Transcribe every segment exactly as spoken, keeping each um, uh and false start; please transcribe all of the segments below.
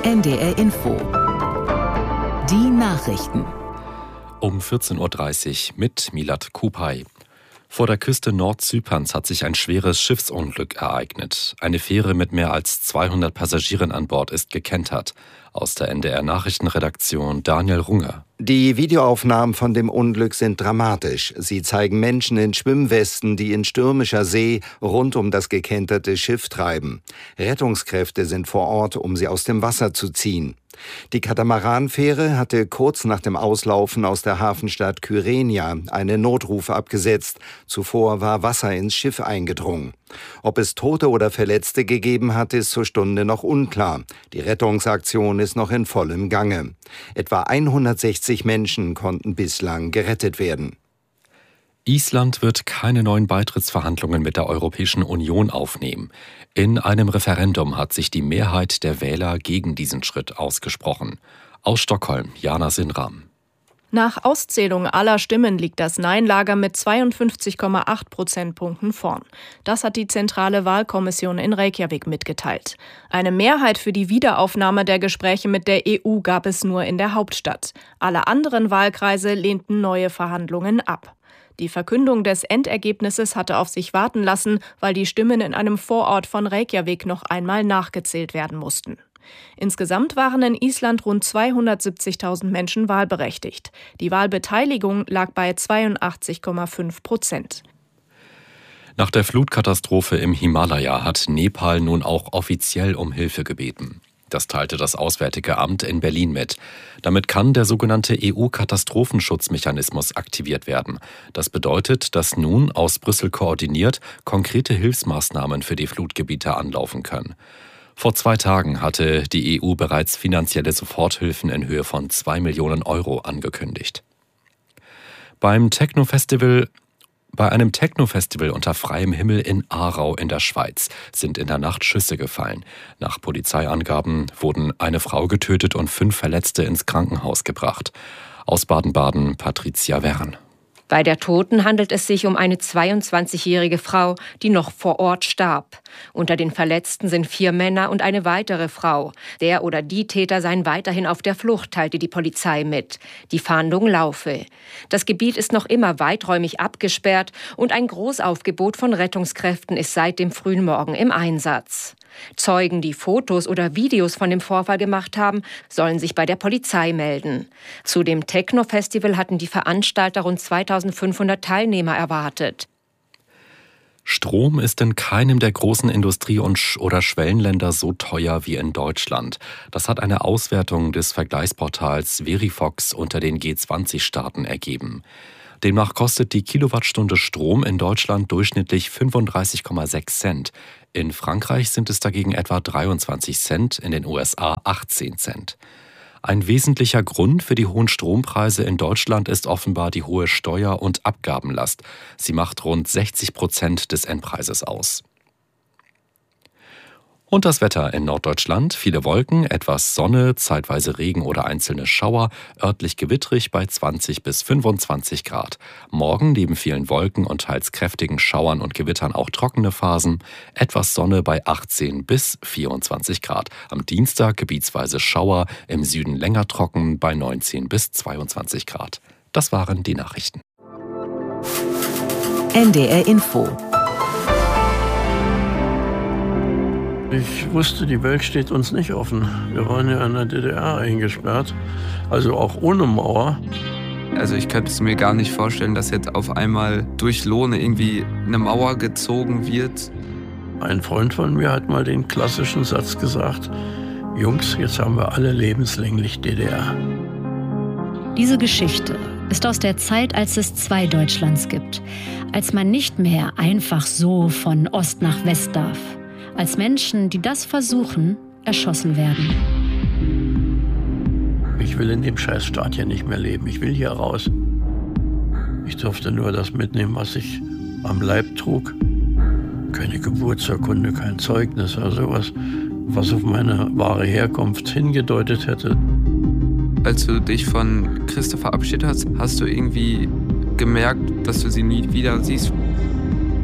N D R Info. Die Nachrichten. Um vierzehn Uhr dreißig mit Milad Kupay. Vor der Küste Nordzyperns hat sich ein schweres Schiffsunglück ereignet. Eine Fähre mit mehr als zweihundert Passagieren an Bord ist gekentert. Aus der N D R-Nachrichtenredaktion Daniel Runge. Die Videoaufnahmen von dem Unglück sind dramatisch. Sie zeigen Menschen in Schwimmwesten, die in stürmischer See rund um das gekenterte Schiff treiben. Rettungskräfte sind vor Ort, um sie aus dem Wasser zu ziehen. Die Katamaranfähre hatte kurz nach dem Auslaufen aus der Hafenstadt Kyrenia einen Notruf abgesetzt. Zuvor war Wasser ins Schiff eingedrungen. Ob es Tote oder Verletzte gegeben hat, ist zur Stunde noch unklar. Die Rettungsaktion ist noch in vollem Gange. Etwa hundertsechzig Menschen konnten bislang gerettet werden. Island wird keine neuen Beitrittsverhandlungen mit der Europäischen Union aufnehmen. In einem Referendum hat sich die Mehrheit der Wähler gegen diesen Schritt ausgesprochen. Aus Stockholm, Jana Sinram. Nach Auszählung aller Stimmen liegt das Nein-Lager mit zweiundfünfzig Komma acht Prozentpunkten vorn. Das hat die Zentrale Wahlkommission in Reykjavik mitgeteilt. Eine Mehrheit für die Wiederaufnahme der Gespräche mit der E U gab es nur in der Hauptstadt. Alle anderen Wahlkreise lehnten neue Verhandlungen ab. Die Verkündung des Endergebnisses hatte auf sich warten lassen, weil die Stimmen in einem Vorort von Reykjavik noch einmal nachgezählt werden mussten. Insgesamt waren in Island rund zweihundertsiebzigtausend Menschen wahlberechtigt. Die Wahlbeteiligung lag bei zweiundachtzig Komma fünf Prozent. Nach der Flutkatastrophe im Himalaya hat Nepal nun auch offiziell um Hilfe gebeten. Das teilte das Auswärtige Amt in Berlin mit. Damit kann der sogenannte E U-Katastrophenschutzmechanismus aktiviert werden. Das bedeutet, dass nun aus Brüssel koordiniert konkrete Hilfsmaßnahmen für die Flutgebiete anlaufen können. Vor zwei Tagen hatte die E U bereits finanzielle Soforthilfen in Höhe von zwei Millionen Euro angekündigt. Beim Techno-Festival Bei einem Techno-Festival unter freiem Himmel in Aarau in der Schweiz sind in der Nacht Schüsse gefallen. Nach Polizeiangaben wurden eine Frau getötet und fünf Verletzte ins Krankenhaus gebracht. Aus Baden-Baden Patricia Wern. Bei der Toten handelt es sich um eine zweiundzwanzigjährige Frau, die noch vor Ort starb. Unter den Verletzten sind vier Männer und eine weitere Frau. Der oder die Täter seien weiterhin auf der Flucht, teilte die Polizei mit. Die Fahndung laufe. Das Gebiet ist noch immer weiträumig abgesperrt und ein Großaufgebot von Rettungskräften ist seit dem frühen Morgen im Einsatz. Zeugen, die Fotos oder Videos von dem Vorfall gemacht haben, sollen sich bei der Polizei melden. Zu dem Techno-Festival hatten die Veranstalter rund zweitausendfünfhundert Teilnehmer erwartet. Strom ist in keinem der großen Industrie- und oder Schwellenländer so teuer wie in Deutschland. Das hat eine Auswertung des Vergleichsportals Verifox unter den G zwanzig Staaten ergeben. Demnach kostet die Kilowattstunde Strom in Deutschland durchschnittlich fünfunddreißig Komma sechs Cent. In Frankreich sind es dagegen etwa dreiundzwanzig Cent, in den U S A achtzehn Cent. Ein wesentlicher Grund für die hohen Strompreise in Deutschland ist offenbar die hohe Steuer- und Abgabenlast. Sie macht rund sechzig Prozent des Endpreises aus. Und das Wetter in Norddeutschland: viele Wolken, etwas Sonne, zeitweise Regen oder einzelne Schauer, örtlich gewittrig bei zwanzig bis fünfundzwanzig Grad. Morgen neben vielen Wolken und teils kräftigen Schauern und Gewittern auch trockene Phasen, etwas Sonne bei achtzehn bis vierundzwanzig Grad. Am Dienstag gebietsweise Schauer, im Süden länger trocken bei neunzehn bis zweiundzwanzig Grad. Das waren die Nachrichten. N D R Info. Ich wusste, die Welt steht uns nicht offen. Wir waren ja in der D D R eingesperrt, also auch ohne Mauer. Also ich könnte es mir gar nicht vorstellen, dass jetzt auf einmal durch Lohne irgendwie eine Mauer gezogen wird. Ein Freund von mir hat mal den klassischen Satz gesagt: Jungs, jetzt haben wir alle lebenslänglich D D R. Diese Geschichte ist aus der Zeit, als es zwei Deutschlands gibt. Als man nicht mehr einfach so von Ost nach West darf. Als Menschen, die das versuchen, erschossen werden. Ich will in dem Scheißstaat hier nicht mehr leben. Ich will hier raus. Ich durfte nur das mitnehmen, was ich am Leib trug. Keine Geburtsurkunde, kein Zeugnis oder sowas, was auf meine wahre Herkunft hingedeutet hätte. Als du dich von Christa verabschiedet hast, hast du irgendwie gemerkt, dass du sie nie wieder siehst?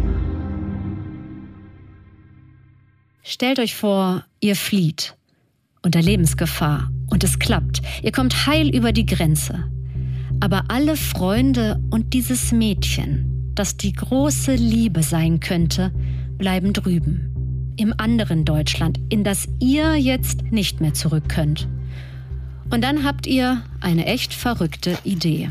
Stellt euch vor, ihr flieht. unter Lebensgefahr. Und es klappt. Ihr kommt heil über die Grenze. Aber alle Freunde und dieses Mädchen, das die große Liebe sein könnte, bleiben drüben. Im anderen Deutschland, in das ihr jetzt nicht mehr zurück könnt. Und dann habt ihr eine echt verrückte Idee.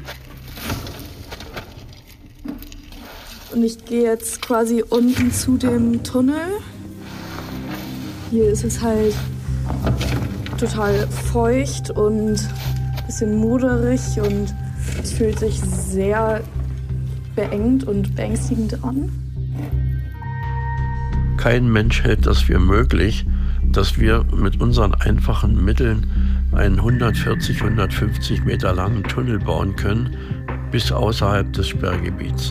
Und ich gehe jetzt quasi unten zu dem Tunnel. Hier ist es halt total feucht und ein bisschen moderig und es fühlt sich sehr beengt und beängstigend an. Kein Mensch hält das für möglich, dass wir mit unseren einfachen Mitteln einen hundertvierzig, hundertfünfzig Meter langen Tunnel bauen können, bis außerhalb des Sperrgebiets.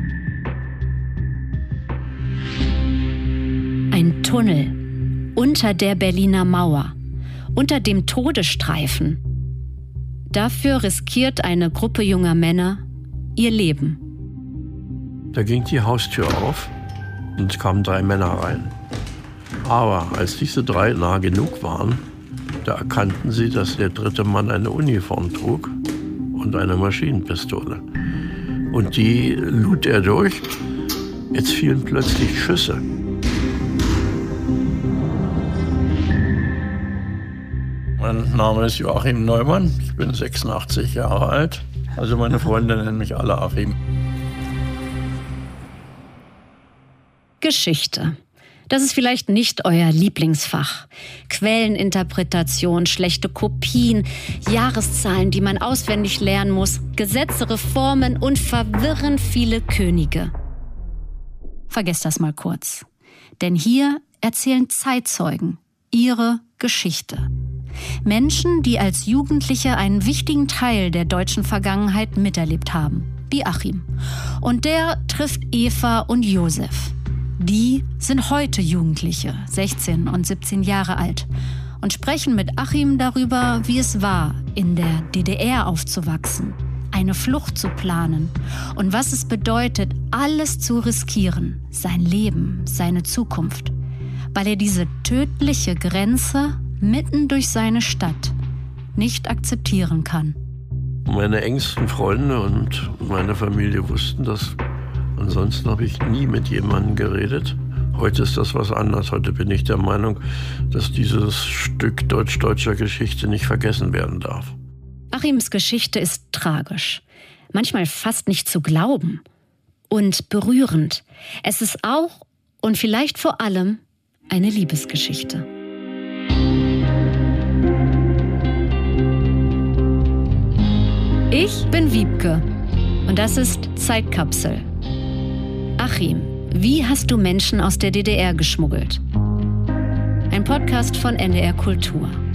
Ein Tunnel unter der Berliner Mauer, unter dem Todesstreifen. Dafür riskiert eine Gruppe junger Männer ihr Leben. Da ging die Haustür auf und es kamen drei Männer rein. Aber als diese drei nah genug waren, da erkannten sie, dass der dritte Mann eine Uniform trug und eine Maschinenpistole. Und die lud er durch. Jetzt fielen plötzlich Schüsse. Mein Name ist Joachim Neumann, ich bin sechsundachtzig Jahre alt. Also meine Freunde nennen mich alle Achim. Geschichte. Das ist vielleicht nicht euer Lieblingsfach. Quelleninterpretation, schlechte Kopien, Jahreszahlen, die man auswendig lernen muss, Gesetze, Reformen und verwirrend viele Könige. Vergesst das mal kurz. Denn hier erzählen Zeitzeugen ihre Geschichte. Menschen, die als Jugendliche einen wichtigen Teil der deutschen Vergangenheit miterlebt haben, wie Achim. Und der trifft Eva und Josef. Die sind heute Jugendliche, sechzehn und siebzehn Jahre alt, und sprechen mit Achim darüber, wie es war, in der D D R aufzuwachsen, eine Flucht zu planen und was es bedeutet, alles zu riskieren, sein Leben, seine Zukunft, weil er diese tödliche Grenze mitten durch seine Stadt nicht akzeptieren kann. Meine engsten Freunde und meine Familie wussten das. Ansonsten habe ich nie mit jemandem geredet. Heute ist das was anderes. Heute bin ich der Meinung, dass dieses Stück deutsch-deutscher Geschichte nicht vergessen werden darf. Achims Geschichte ist tragisch, manchmal fast nicht zu glauben und berührend. Es ist auch und vielleicht vor allem eine Liebesgeschichte. Ich bin Wiebke und das ist Zeitkapsel. Achim, wie hast du Menschen aus der D D R geschmuggelt? Ein Podcast von N D R Kultur.